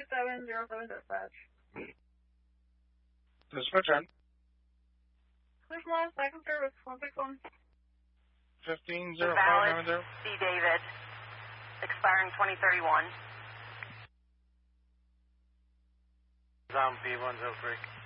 2707 dispatch. This is return. Please come on, second service, 161. 150590. C. David, expiring 2031. Zom B103.